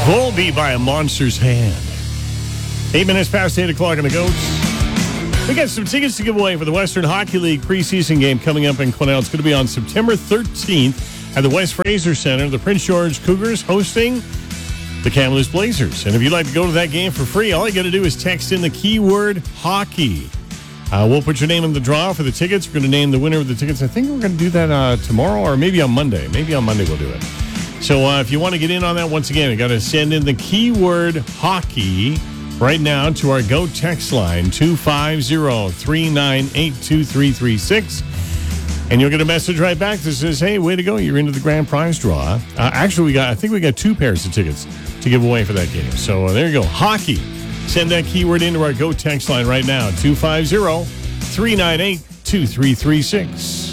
Volbeat by a Monster's Hand. 8 minutes past 8 o'clock on the Goats. We got some tickets to give away for the Western Hockey League preseason game coming up in Quesnel. It's going to be on September 13th at the West Fraser Center. The Prince George Cougars hosting the Kamloops Blazers. And if you'd like to go to that game for free, all you got to do is text in the keyword hockey. We'll put your name in the draw for the tickets. We're going to name the winner of the tickets. I think we're going to do that tomorrow or maybe on Monday. Maybe on Monday we'll do it. So if you want to get in on that, once again, you got to send in the keyword hockey right now to our Go text line, 250-398-2336. And you'll get a message right back that says, hey, way to go, you're into the grand prize draw. Actually, I think we got 2 pairs of tickets to give away for that game. So there you go, hockey. Send that keyword into our Go text line right now, 250-398-2336.